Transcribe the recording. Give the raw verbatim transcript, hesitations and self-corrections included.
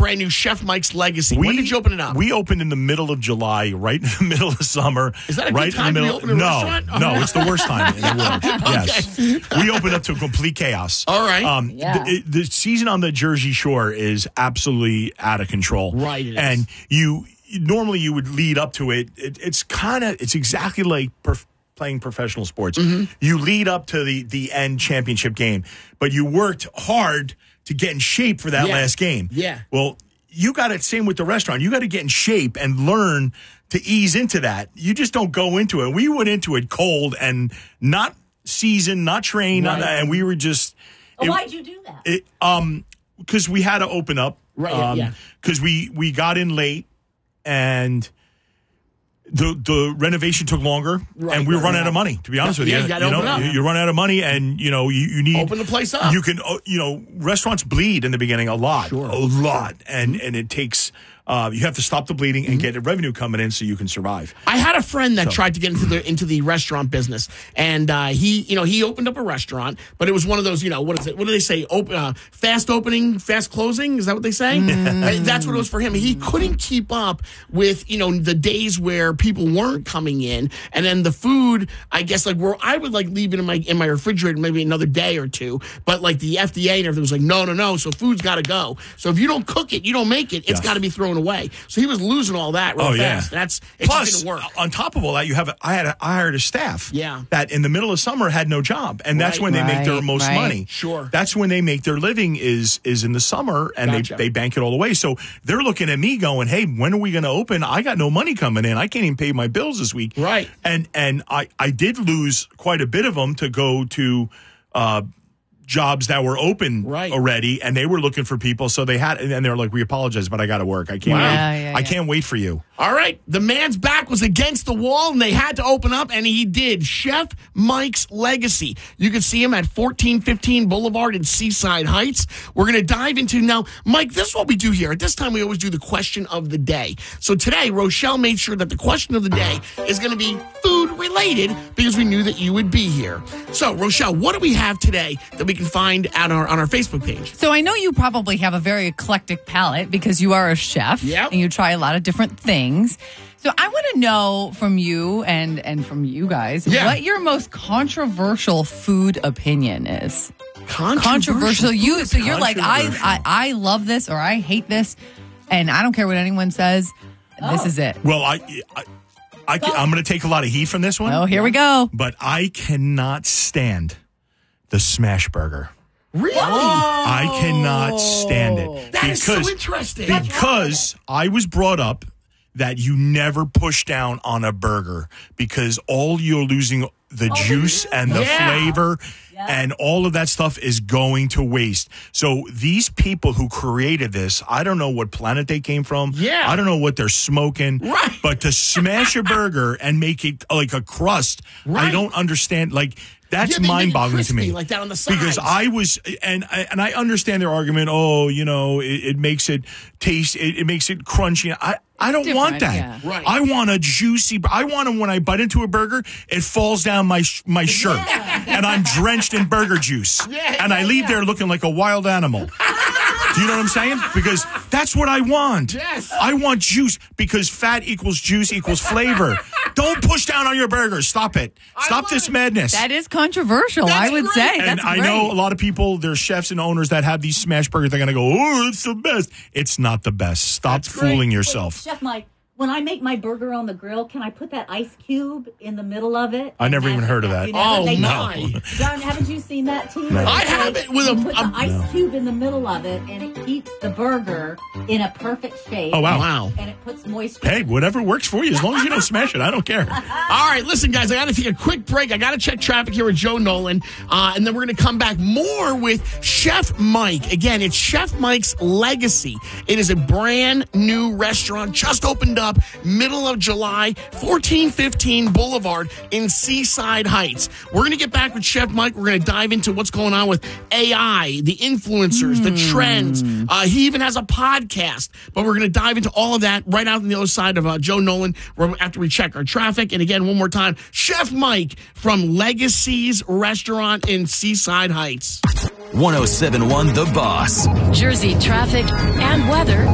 brand new Chef Mike's Legacy. We, when did you open it up? We opened in the middle of July, right in the middle of summer. Is that a right good time in the to middle, be opening a no, restaurant? Oh. No, it's the worst time in the world. Yes. Okay. We opened up to complete chaos. All right. Um, Yeah. the, the season on the Jersey Shore is absolutely out of control. Right, it is. And you normally you would lead up to it. it it's kind of, it's exactly like perf- playing professional sports. Mm-hmm. You lead up to the, the end championship game, but you worked hard to get in shape for that Yeah. last game. Yeah. Well, you got it same with the restaurant. You got to get in shape and learn to ease into that. You just don't go into it. We went into it cold and not seasoned, not trained, Right. not, and we were just. Oh, it- why'd you do that? It, um, because we had to open up. Right, Um, yeah. Because we we got in late, and the the renovation took longer, Right, and we were right, running right. out of money. To be honest with Yeah, you, you gotta you know, open up. you, you run out of money, and you know you, you need Open the place up. You can, uh, you know, restaurants bleed in the beginning a lot, Sure. a lot, and and it takes. Uh, you have to stop the bleeding and get the revenue coming in so you can survive. I had a friend that tried to get into the into the restaurant business, and uh, he, you know, he opened up a restaurant, but it was one of those, you know, what is it? What do they say? Open, uh, fast opening, fast closing. Is that what they say? Uh, That's what it was for him. He couldn't keep up with, you know, the days where people weren't coming in, and then the food. I guess like where I would like leave it in my in my refrigerator maybe another day or two, but like the F D A and everything was like, no, no, no. So food's got to go. So if you don't cook it, you don't make it. It's Yes. got to be thrown away. So he was losing all that real Oh, yeah. fast. That's it Plus, just didn't work. on top of all that, you have a, I had a, I hired a staff. Yeah. That in the middle of summer had no job, and that's Right. when they make their Right, most right. money. Sure. That's when they make their living is is in the summer, and Gotcha. they they bank it all the way. So they're looking at me going, "Hey, when are we going to open? I got no money coming in. I can't even pay my bills this week." Right. And and I I did lose quite a bit of them to go to. Uh, jobs that were open Right. already, and they were looking for people, so they had, and they were like, "We apologize, but I got to work. I can't. Wow. Wait. Yeah, yeah, I yeah. can't wait for you." All right. The man's back was against the wall, and they had to open up, and he did. Chef Mike's Legacy. You can see him at fourteen fifteen Boulevard in Seaside Heights. We're going to dive into now. Mike, this is what we do here. At this time, we always do the question of the day. So today, Rochelle made sure that the question of the day is going to be food related because we knew that you would be here. So, Rochelle, what do we have today that we can find out on our, on our Facebook page? So I know you probably have a very eclectic palate because you are a chef Yep. and you try a lot of different things. So I want to know from you and, and from you guys Yeah. what your most controversial food opinion is. Controversial. Controversial. You so you're like I, Controversial. I I love this or I hate this, and I don't care what anyone says. This is it. Well, I, I, I can, I'm going to take a lot of heat from this one, Oh, here we go. but I cannot stand the smash burger. Really? I cannot stand it That is so interesting. because I was brought up that you never push down on a burger because all you're losing the juice and the Yeah. flavor and all of that stuff is going to waste. So these people who created this, I don't know what planet they came from. Yeah. I don't know what they're smoking. Right. But to smash a burger and make it like a crust, I Right. don't understand. Like, that's Yeah, they make it mind-boggling to me. crispy, like that on the sides. Because I was, and I- and I understand their argument. Oh, you know, it, it makes it taste, it, it makes it crunchy. I I don't want different, that. yeah. Right. I want a juicy. I want it when I bite into a burger, it falls down my sh- my shirt, and I'm drenched in burger juice, Yeah, and I yeah, leave yeah. there looking like a wild animal. Do you know what I'm saying? Because that's what I want. Yes. I want juice because fat equals juice equals flavor. Don't push down on your burgers. Stop it. Stop love this it. madness. That is controversial. That's I would great. say And that's I great. know a lot of people, there's chefs and owners that have these smash burgers. They're going to go, oh, it's the best. It's not the best. Stop That's great. fooling Wait, yourself. Chef Mike, when I make my burger on the grill, can I put that ice cube in the middle of it? I never And even have- heard of that. you never- Oh, they- my. John, haven't you seen that, T? No. I have it with a- You put a- the ice cube in the middle of it, and it keeps the burger in a perfect shape. Oh, wow. Wow. And it puts moisture. Hey, whatever works for you. As long as you don't smash it, I don't care. All right, listen, guys, I got to take a quick break. I got to check traffic here with Joe Nolan, uh, and then we're going to come back more with Chef Mike. Again, it's Chef Mike's Legacy. It is a brand new restaurant, just opened up, middle of July, fourteen fifteen Boulevard in Seaside Heights. We're going to get back with Chef Mike. We're going to dive into what's going on with A I, the influencers, the trends. Uh, he even has a podcast, but we're going to dive into all of that right out on the other side of uh, Joe Nolan after we check our traffic. And again, one more time, Chef Mike from Legacy's Restaurant in Seaside Heights. one oh seven point one The Boss. Jersey traffic and weather